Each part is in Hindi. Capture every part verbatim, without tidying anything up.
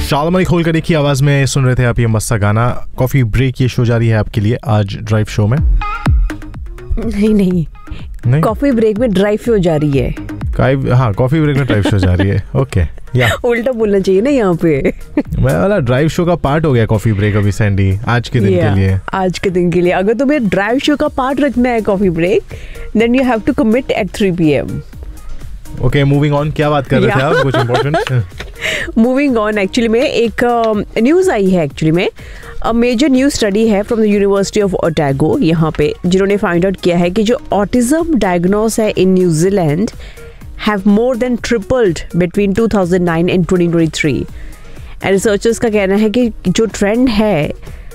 शालमनी खोल कर देखिए आवाज में सुन रहे थे आप ये मस्त सा गाना। कॉफी ब्रेक ये शो जारी है आपके लिए आज ड्राइव शो में। नहीं नहीं, नहीं? कॉफी ब्रेक में ड्राइव शो जारी है। हाँ, कॉफी ब्रेक में ड्राइव शो जारी है। ओके या उल्टा बोलना चाहिए ना यहाँ पे। मैं वाला ड्राइव शो का पार्ट हो गया कॉफी ब्रेक अभी सैंडी आज के दिन के लिए। आज के दिन के लिए अगर तुम्हें ड्राइव शो का पार्ट रखना है coffee break, then you have to commit eight three P M. Okay, moving on. क्या बात कर रहे थे आप? कुछ इम्पोर्टेंट? मूविंग ऑन, एक्चुअली में एक न्यूज़ uh, आई है एक्चुअली में। अ मेजर न्यूज स्टडी है from the university of Otago यहाँ पे, जिन्होंने फाइंड आउट किया है कि जो ऑटिज्म डायग्नोस है in New Zealand have more than tripled between two thousand nine and twenty twenty three. And researchers का कहना है कि जो ट्रेंड है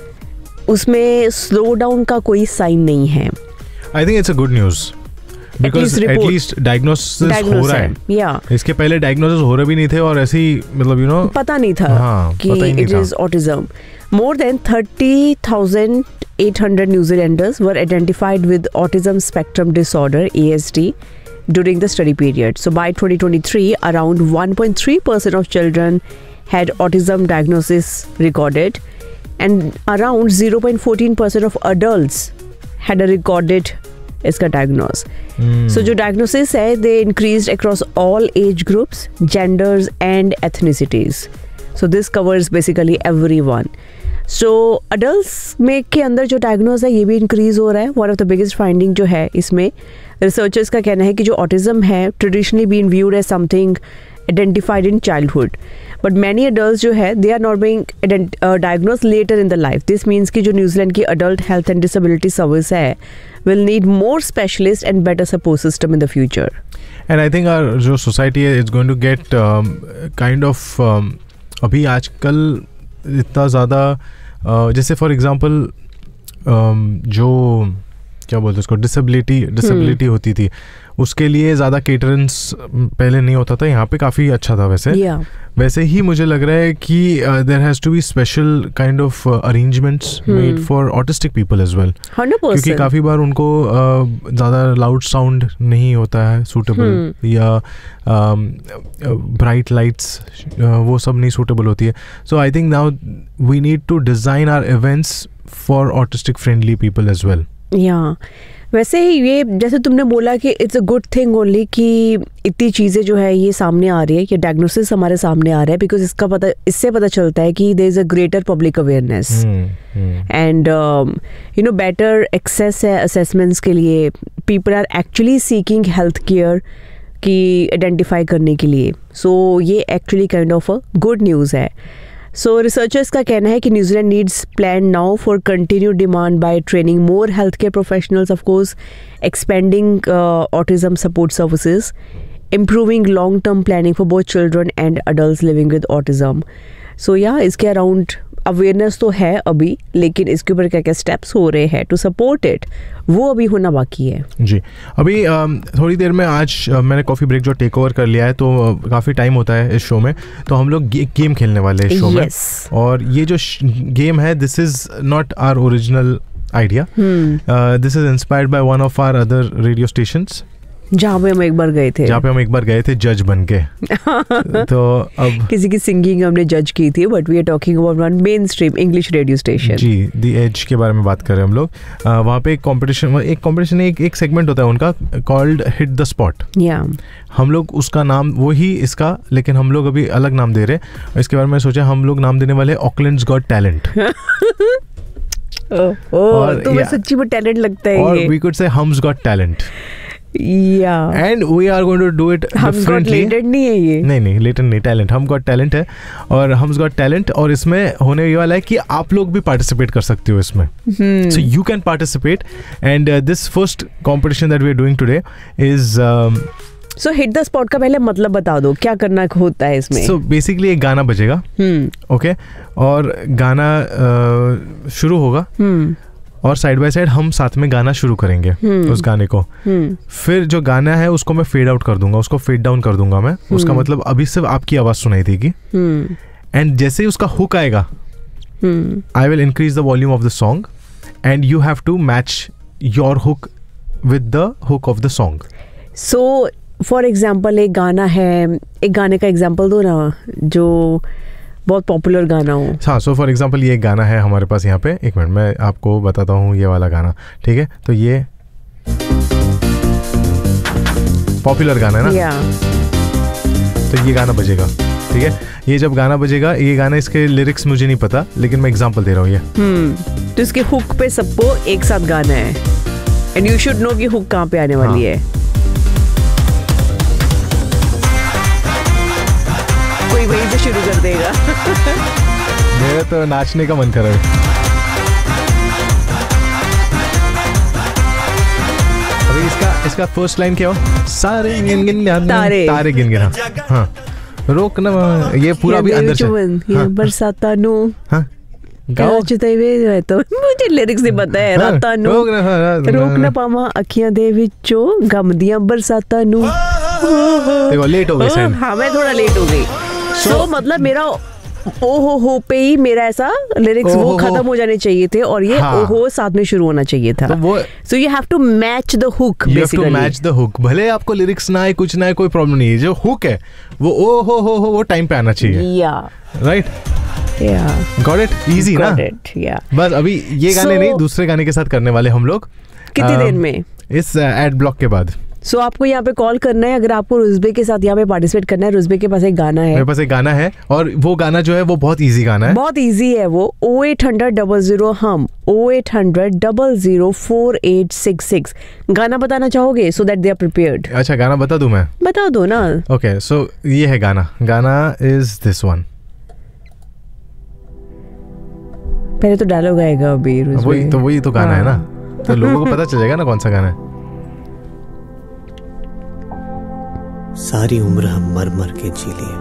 उसमें स्लो डाउन का कोई साइन नहीं है। I think it's a good news because at least diagnosis हो रहा है। या इसके पहले डायग्नोसिस हो रहे भी नहीं थे और ऐसे ही मतलब यू नो पता नहीं था हाँ, कि it is autism. More than thirty thousand eight hundred New Zealanders were identified with autism spectrum disorder A S D during the study period. So by twenty twenty-three, around one point three percent of children had autism diagnosis recorded, and around zero point one four percent of adults had a recorded इसका diagnosis. Mm. So जो diagnosis है, they increased across all age groups, genders and ethnicities. So this covers basically everyone. So adults में के अंदर जो डायग्नोज है ये भी इंक्रीज हो रहा है। One of the biggest finding जो है इसमें, रिसर्चर्स का कहना है कि जो ऑटिज्म है traditionally been viewed as something identified in childhood, but many adults जो है they are not being diagnose letter in the life. This means कि जो न्यूजीलैंड की adult health and disability service है will need more specialist and better support system in the future. And I think our जो सोसाइटी है it's going to get kind of अभी आजकल इतना ज़्यादा uh, जैसे फॉर एग्जांपल um, जो क्या बोलते हैं उसको डिसेबिलिटी डिसेबिलिटी होती थी उसके लिए ज़्यादा केटरेंस पहले नहीं होता था। यहाँ पे काफ़ी अच्छा था वैसे yeah. वैसे ही मुझे लग रहा है कि there has to be special kind of arrangements made for autistic people as well, क्योंकि काफ़ी बार उनको uh, ज़्यादा लाउड साउंड नहीं होता है सूटेबल hmm. या ब्राइट um, लाइट्स uh, वो सब नहीं सूटेबल होती है। सो I think now we need to design our events for autistic friendly people as well. या वैसे ही ये जैसे तुमने बोला कि it's a good thing only कि इतनी चीज़ें जो है ये सामने आ रही है, ये डायग्नोसिस हमारे सामने आ रहा है, बिकॉज इसका पता इससे पता चलता है कि there is a greater public awareness and you know better access है असेसमेंट्स के लिए। People are actually seeking health care की आइडेंटिफाई करने के लिए। सो so, ये actually kind of a good news है। सो रिसर्चर्स का कहना है कि New Zealand needs plan now for continued demand by training more health care professionals, of course expanding autism support services, improving long term planning for both children and adults living with autism. सो या इसके अराउंड अवेयरनेस तो है अभी, लेकिन इसके ऊपर क्या क्या स्टेप्स हो रहे हैं टू सपोर्ट इट वो अभी होना बाकी है। जी अभी थोड़ी देर में आज मैंने कॉफ़ी ब्रेक जो टेक ओवर कर लिया है, तो काफ़ी टाइम होता है इस शो में, तो हम लोग गेम खेलने वाले हैं इस शो yes. में। और ये जो गेम है this is not our original idea, this is inspired by one of our other radio stations जहाँ पे हम एक बार गए थे जहाँ पे हम एक बार गए थे जज बन के। तो अब किसी की सिंगिंग हमने जज की थी, but we are talking about one main stream English radio station. Ji the age के बारे में बात कर रहे हैं हम लोग। वहाँ पे एक कंपटीशन एक कंपटीशन एक एक सेगमेंट होता है उनका कॉल्ड हिट द स्पॉट। या हम लोग उसका नाम वो ही इसका, लेकिन हम लोग अभी अलग नाम दे रहे हैं। इसके बारे में सोचा हम लोग नाम देने वाले ऑकलैंड्स गॉट टैलेंट। और तुम्हें सच्ची में टैलेंट लगता है। और we could say hums got talent. Yeah. And we are going to do it differently. Latent नहीं है ये। नहीं नहीं latent नहीं, talent. हम got talent है और हम got talent, और इसमें होने ये वाला है कि आप लोग भी participate कर सकते हो इसमें। hmm. So you can participate, and uh, this first competition that we are doing today is um, so hit the spot का पहले मतलब बता दो क्या करना होता है इसमें। So basically एक गाना बजेगा, hmm. okay, और गाना uh, शुरू होगा, hmm. और साइड बाय साइड हम साथ में गाना शुरू करेंगे hmm. उस गाने को। hmm. फिर जो गाना है उसको मैं फेड आउट कर दूंगा, उसको फेड डाउन कर दूंगा मैं। hmm. उसका मतलब अभी सिर्फ आपकी आवाज सुनाई देगी, एंड hmm. जैसे ही उसका हुक आएगा I will increase the volume of the song and you have to match your hook with the hook of the song. So for example एक गाना है, एक गाने का एग्जाम्पल दो ना जो बहुत पॉपुलर गाना हो. हाँ, सो फॉर एग्जांपल ये गाना है हमारे पास यहाँ पे. एक मिनट मैं आपको बताता हूँ ये वाला गाना. ठीक है, तो ये पॉपुलर गाना है ना. yeah. तो ये गाना बजेगा. ठीक है, ये जब गाना बजेगा, ये गाना इसके लिरिक्स मुझे नहीं पता, लेकिन मैं एग्जांपल दे रहा हूँ ये. हम्म तो इसके हुक पे सबको एक साथ गाना है. एंड यू शुड नो कि हुक कहाँ पे आने वाली है. कोई वहीं से शुरू कर देगा. मेरा तो नाचने का मन कर रहा है. अभी इसका इसका फर्स्ट लाइन क्या हो? सारे गिन गिन तारे तारे गिन गिन. हाँ, रोक ना, ये पूरा भी अंदर से. हाँ, बरसाता नो. हाँ, गाओ. तो मुझे लिरिक्स नहीं पता है. राता नो रोक ना पावा अखियां दे विचो गमदियां बरसाता नो. देखो लेट हो गई. हाँ, मैं थोड़ा लेट हो गई. सो मतलब मेरा ओ हो हो पे ही मेरा ऐसा लिरिक्स वो खत्म हो जाने चाहिए थे और ये हाँ. ओ हो साथ में शुरू होना चाहिए था. So you have to match the hook. You have to match the hook. भले आपको लिरिक्स ना आए, कुछ ना आए, कोई प्रॉब्लम नहीं है. जो हुक है वो ओ हो हो हो वो टाइम पे आना चाहिए. या राइट. या गॉट इट. इजी ना. या बस अभी ये गाने नहीं, दूसरे गाने के साथ करने वाले हम लोग. कितनी देर में? इस एड ब्लॉक के बाद. सो so, आपको यहाँ पे कॉल करना है अगर आपको रुजबे के साथ यहाँ पे पार्टिसिपेट करना है. रुजबे के पास एक गाना है. मेरे पास एक गाना है और वो गाना जो है वो बहुत इजी गाना है. बहुत इजी है वो. ओ एट हंड्रेड डबल जीरो हम ओ eight hundred double zero four eight six six. गाना बताना चाहोगे so that they are prepared? अच्छा, गाना बता दूं मैं? बता दो ना. ओके, सो ये है गाना. गाना इज दिस वन. पहले तो डायलॉग आएगा अभी. वही तो वही तो गाना है ना, तो लोगों को पता चल जाएगा ना कौन सा गाना है. सारी उम्र हम मर मर के जी लिए,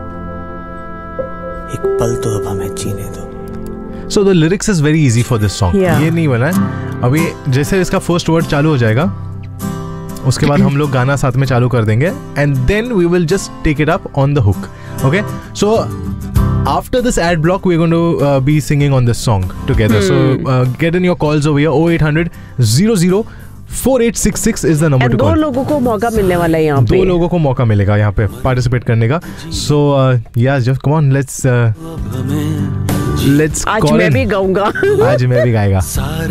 एक पल तो अब हमें जीने दो. So the lyrics is very easy for this song. ये नहीं बना है अभी. जैसे इसका फर्स्ट वर्ड चालू हो जाएगा, उसके बाद हम लोग गाना साथ में चालू कर देंगे and then we will just take it up on the hook. Okay, so after this ad block we're going to uh, be singing on this song together. hmm. So uh, get in your calls over here. oh eight hundred zero zero four eight six six is the number to call. दो लोगों को मौका मिलने वाला है यहाँ पे. दो लोगों को मौका मिलेगा यहाँ पे पार्टिसिपेट करने का. So uh, yeah, just come on, let's uh, let's आज मैं भी गाऊंगा. आज मैं भी गाएगा.